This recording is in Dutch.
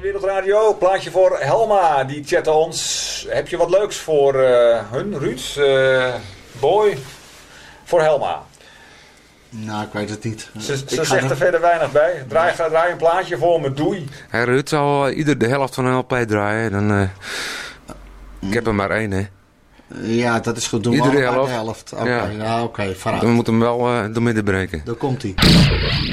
Wereldradio, plaatje voor Helma, die chatte ons. Heb je wat leuks voor hun, Ruud, Boy, voor Helma? Nou, ik weet het niet. Ze zegt er verder weinig bij. Draai een plaatje voor me, doei. Hey, Ruud zal ieder de helft van een LP draaien. Dan, ik heb er maar één, hè. Ja, dat is goed. Doen Iedere we allebei helft. de helft. Oké, vooruit. Dan moet hem wel door midden breken. Daar komt hij.